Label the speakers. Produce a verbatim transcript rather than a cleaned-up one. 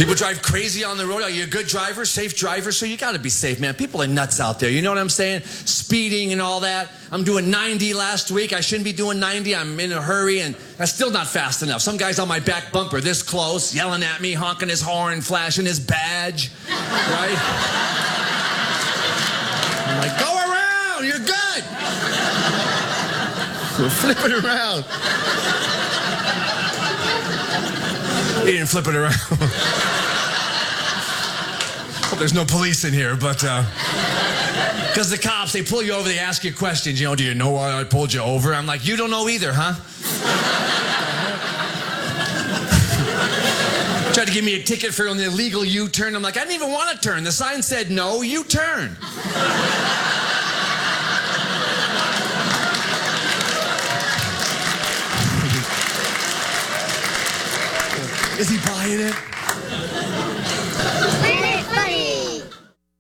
Speaker 1: People drive crazy on the road. Are you a good driver, safe driver? So you got to be safe, man. People are nuts out there. You know what I'm saying? Speeding and all that. I'm doing ninety last week. I shouldn't be doing ninety. I'm in a hurry, and that's still not fast enough. Some guy's on my back bumper this close, yelling at me, honking his horn, flashing his badge, right? I'm like, go around. You're good. We're flipping around. He didn't flip it around. Hope there's no police in here, but uh because the cops, they pull you over, they ask you questions, you know, do you know why I pulled you over? I'm like, you don't know either, huh? Tried to give me a ticket for an illegal U-turn. I'm like, I didn't even want to turn. The sign said no, U-turn. Is he buying it?